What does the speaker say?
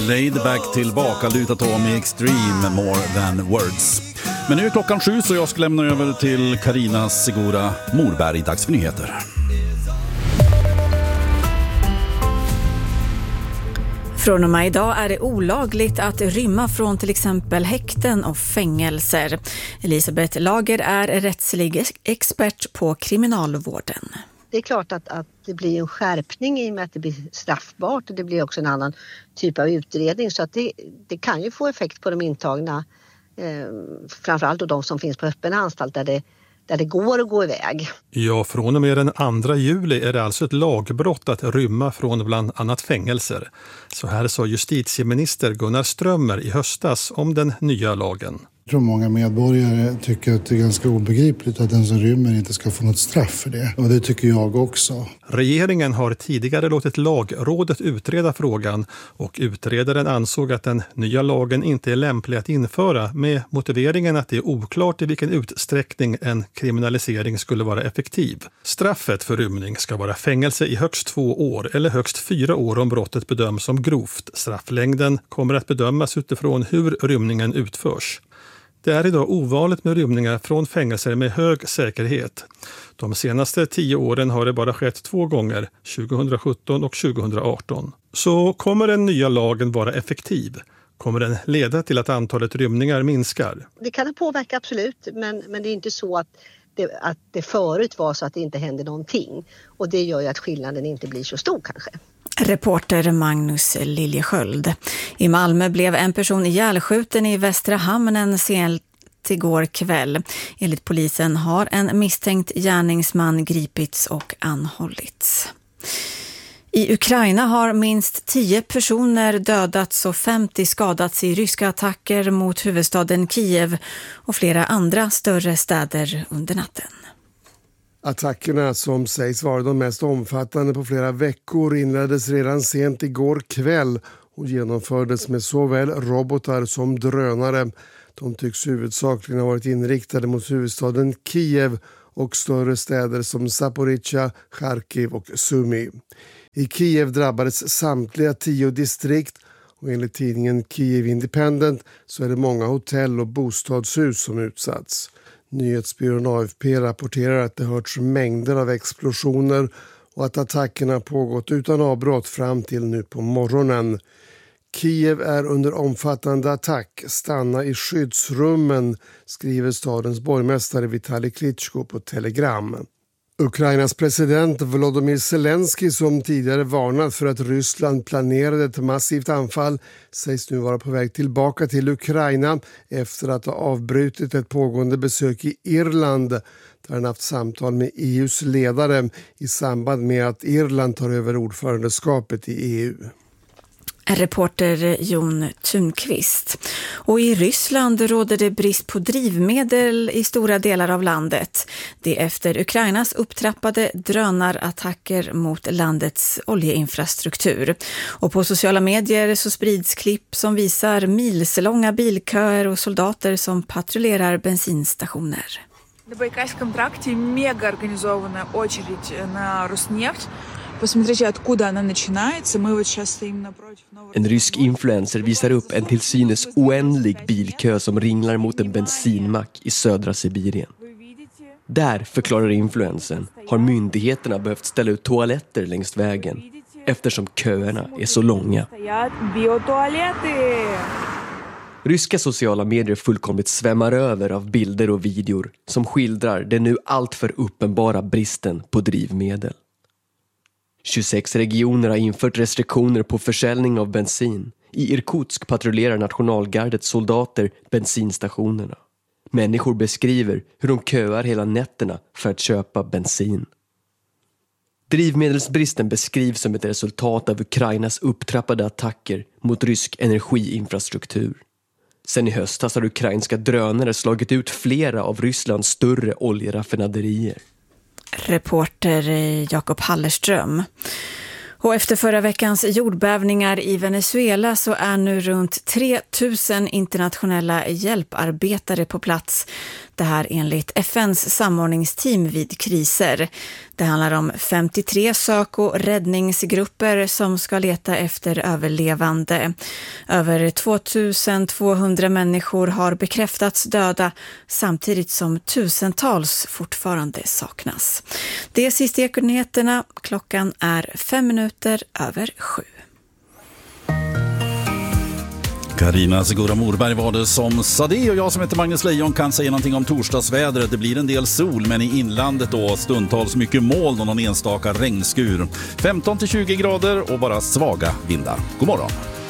Laid back tillbaka, luta Tommy Extreme, more than words. Men nu är klockan 7 så jag ska lämna över till Carina Segura Morberg, dags för nyheter. Från och med idag är det olagligt att rymma från till exempel häkten och fängelser. Elisabeth Lager är rättslig expert på kriminalvården. Det är klart att det blir en skärpning i och med att det blir straffbart, och det blir också en annan typ av utredning, så att det kan ju få effekt på de intagna, framförallt då de som finns på öppen anstalt där det går att gå iväg. Ja, från och med den 2 juli är det alltså ett lagbrott att rymma från bland annat fängelser. Så här sa justitieminister Gunnar Strömmer i höstas om den nya lagen. Jag tror många medborgare tycker att det är ganska obegripligt att den som rymmer inte ska få något straff för det. Och det tycker jag också. Regeringen har tidigare låtit lagrådet utreda frågan, och utredaren ansåg att den nya lagen inte är lämplig att införa med motiveringen att det är oklart i vilken utsträckning en kriminalisering skulle vara effektiv. Straffet för rymning ska vara fängelse i högst 2 år eller högst 4 år om brottet bedöms som grovt. Strafflängden kommer att bedömas utifrån hur rymningen utförs. Det är idag ovanligt med rymningar från fängelser med hög säkerhet. De senaste 10 åren har det bara skett 2 gånger, 2017 och 2018. Så kommer den nya lagen vara effektiv? Kommer den leda till att antalet rymningar minskar? Det kan påverka absolut, men det är inte så att det förut var så att det inte hände någonting. Och det gör ju att skillnaden inte blir så stor kanske. Reporter Magnus Liljesköld. I Malmö blev en person ihjälskjuten i Västra Hamnen sent igår kväll. Enligt polisen har en misstänkt gärningsman gripits och anhållits. I Ukraina har minst 10 personer dödats och 50 skadats i ryska attacker mot huvudstaden Kiev och flera andra större städer under natten. Attackerna, som sägs vara de mest omfattande på flera veckor, inleddes redan sent igår kväll och genomfördes med såväl robotar som drönare. De tycks huvudsakligen ha varit inriktade mot huvudstaden Kiev och större städer som Zaporizjzja, Charkiv och Sumy. I Kiev drabbades samtliga 10 distrikt, och enligt tidningen Kiev Independent så är det många hotell och bostadshus som utsatts. Nyhetsbyrån AFP rapporterar att det hörts mängder av explosioner och att attackerna pågått utan avbrott fram till nu på morgonen. Kiev är under omfattande attack. Stanna i skyddsrummen, skriver stadens borgmästare Vitali Klitschko på Telegram. Ukrainas president Volodymyr Zelensky, som tidigare varnat för att Ryssland planerade ett massivt anfall, sägs nu vara på väg tillbaka till Ukraina efter att ha avbrutit ett pågående besök i Irland, där han haft samtal med EUs ledare i samband med att Irland tar över ordförandeskapet i EU. Reporter Jon Thunqvist. Och i Ryssland råder det brist på drivmedel i stora delar av landet. Det är efter Ukrainas upptrappade drönarattacker mot landets oljeinfrastruktur. Och på sociala medier så sprids klipp som visar milslånga bilköer och soldater som patrullerar bensinstationer. На Байкальском тракте мегаорганизованная очередь на Роснефть. En rysk influencer visar upp en till synes oändlig bilkö som ringlar mot en bensinmack i södra Sibirien. Där, förklarar influencern, har myndigheterna behövt ställa ut toaletter längs vägen eftersom köerna är så långa. Ryska sociala medier fullkomligt svämmar över av bilder och videor som skildrar den nu alltför uppenbara bristen på drivmedel. 26 regioner har infört restriktioner på försäljning av bensin. I Irkutsk patrullerar nationalgardets soldater bensinstationerna. Människor beskriver hur de köar hela nätterna för att köpa bensin. Drivmedelsbristen beskrivs som ett resultat av Ukrainas upptrappade attacker mot rysk energiinfrastruktur. Sen i höstas har ukrainska drönare slagit ut flera av Rysslands större oljeraffinaderier. Reporter Jakob Hallerström. Och efter förra veckans jordbävningar i Venezuela så är nu runt 3000 internationella hjälparbetare på plats Det här enligt FNs samordningsteam vid kriser. Det handlar om 53 sök- och räddningsgrupper som ska leta efter överlevande. Över 2200 människor har bekräftats döda samtidigt som tusentals fortfarande saknas. Det är sista Ekonyheterna. Klockan är 5:05. Carina Segura Morberg var det som sa det, och jag som heter Magnus Lejon kan säga någonting om torsdagsvädret. Det blir en del sol, men i inlandet då stundtals mycket moln och någon enstaka regnskur. 15-20 grader och bara svaga vindar. God morgon!